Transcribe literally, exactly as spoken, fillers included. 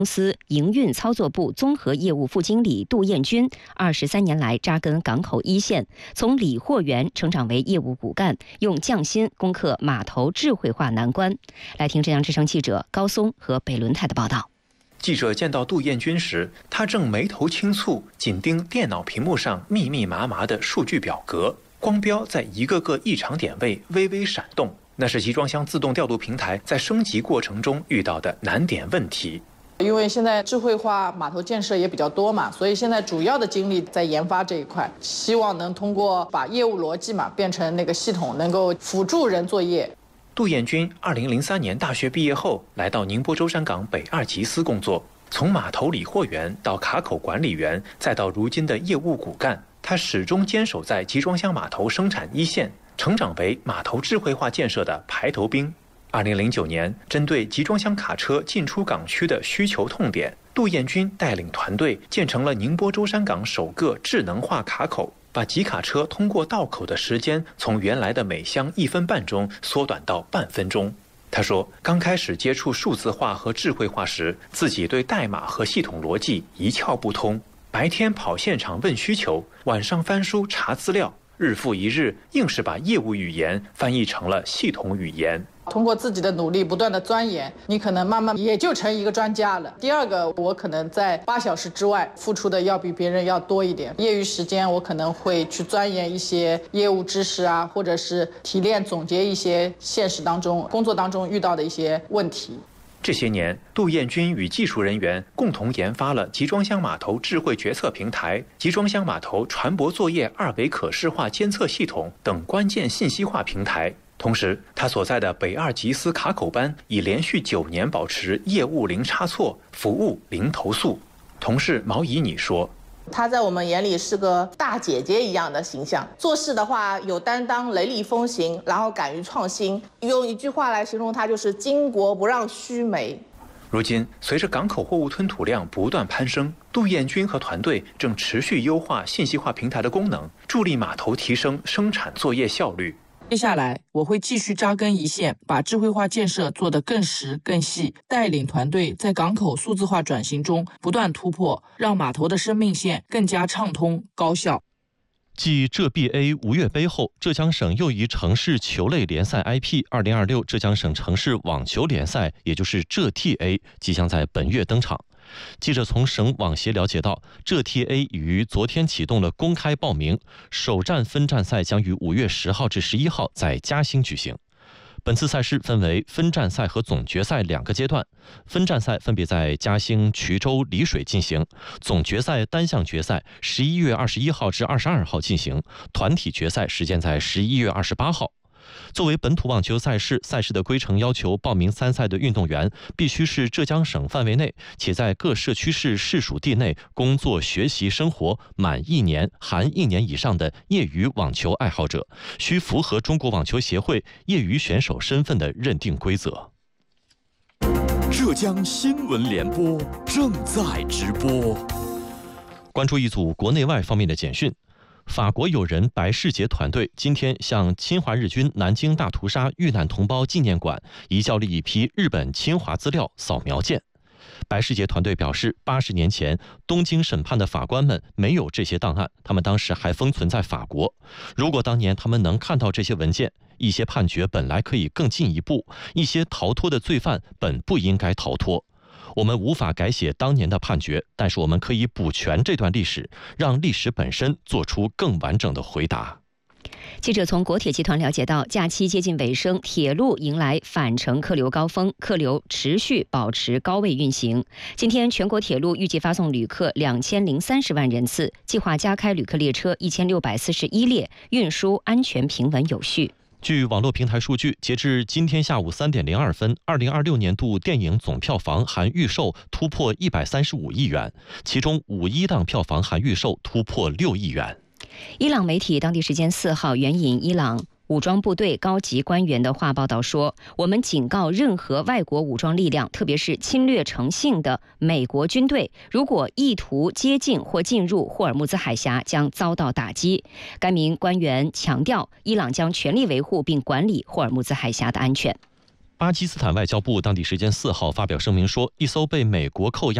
公司营运操作部综合业务副经理杜彦军，二十三年来扎根港口一线，从理货员成长为业务骨干，用匠心攻克码头智慧化难关。来听浙江之声记者高松和北仑台的报道。 记者见到杜彦军时，他正眉头轻蹙，紧盯电脑屏幕上密密麻麻的数据表格，光标在一个个异常点位微微闪动，那是集装箱自动调度平台在升级过程中遇到的难点问题。 因为现在智慧化码头建设也比较多嘛，所以现在主要的精力在研发这一块，希望能通过把业务逻辑嘛变成那个系统，能够辅助人作业。 杜彦军二零零三年大学毕业后，来到宁波舟山港北二级司工作，从码头理货员到卡口管理员，再到如今的业务骨干，他始终坚守在集装箱码头生产一线，成长为码头智慧化建设的排头兵。二零零九年，针对集装箱卡车进出港区的需求痛点，杜彦军带领团队建成了宁波舟山港首个智能化卡口，把集卡车通过道口的时间从原来的每箱一分半钟缩短到半分钟。他说，刚开始接触数字化和智慧化时，自己对代码和系统逻辑一窍不通，白天跑现场问需求，晚上翻书查资料，日复一日，硬是把业务语言翻译成了系统语言。 通过自己的努力不断的钻研，你可能慢慢也就成一个专家了。第二个，我可能在八小时之外付出的要比别人要多一点，业余时间我可能会去钻研一些业务知识啊，或者是提炼总结一些现实当中工作当中遇到的一些问题。 这些年，杜彦军与技术人员共同研发了集装箱码头智慧决策平台、集装箱码头船舶作业二维可视化监测系统等关键信息化平台。同时，他所在的北二级司卡口班已连续九年保持业务零差错，服务零投诉。同事毛以你说， 她在我们眼里是个大姐姐一样的形象，做事的话有担当，雷厉风行，然后敢于创新。用一句话来形容她，就是巾帼不让须眉。 如今，随着港口货物吞吐量不断攀升，杜彦军和团队正持续优化信息化平台的功能，助力码头提升生产作业效率。 接下来，我会继续扎根一线，把智慧化建设做得更实更细，带领团队在港口数字化转型中不断突破，让码头的生命线更加畅通高效。 继浙 B A 吴越杯后，浙江省又一城市球类联赛 I P 二零二六浙江省城市网球联赛，也就是浙 T A 即将在本月登场。记者从省网协了解到，浙 T A 已于昨天启动了公开报名，首站分站赛将于五月十号至十一号在嘉兴举行。本次赛事分为分站赛和总决赛两个阶段，分站赛分别在嘉兴、衢州、丽水进行，总决赛单项决赛十一月二十一号至二十二号进行，团体决赛时间在十一月二十八号。作为本土网球赛事，赛事的规程要求报名参赛的运动员必须是浙江省范围内且在各社区市市属地内工作、学习、生活满一年含一年以上的业余网球爱好者，需符合中国网球协会业余选手身份的认定规则。 浙江新闻联播正在直播。 关注一组国内外方面的简讯。法国友人白世杰团队今天向侵华日军南京大屠杀遇难同胞纪念馆移交了一批日本侵华资料扫描件。白世杰团队表示，八十年前东京审判的法官们没有这些档案，他们当时还封存在法国。如果当年他们能看到这些文件，一些判决本来可以更进一步，一些逃脱的罪犯本不应该逃脱。我们无法改写当年的判决，但是我们可以补全这段历史，让历史本身做出更完整的回答。 记者从国铁集团了解到，假期接近尾声，铁路迎来返程客流高峰，客流持续保持高位运行。今天全国铁路预计发送旅客两千零三十万人次，计划加开旅客列车一千六百四十一列，运输安全平稳有序。 据网络平台数据，截至今天下午三点零二分，二零二六年度电影总票房含预售突破一百三十五亿元，其中五一档票房含预售突破六亿元。 伊朗媒体当地时间四号援引伊朗武装部队高级官员的话报道说，我们警告任何外国武装力量，特别是侵略成性的美国军队，如果意图接近或进入霍尔木兹海峡，将遭到打击。该名官员强调，伊朗将全力维护并管理霍尔木兹海峡的安全。 巴基斯坦外交部当地时间四号发表声明说，一艘被美国扣押